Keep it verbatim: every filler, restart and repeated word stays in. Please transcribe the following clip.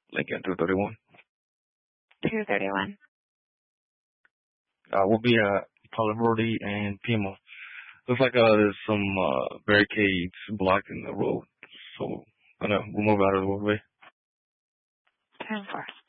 Lincoln two thirty-one. two thirty-one. Uh, we'll be at Palo and Pima. Looks like uh, there's some uh, barricades blocking the road, so I'm gonna we'll move out of the way. ten four.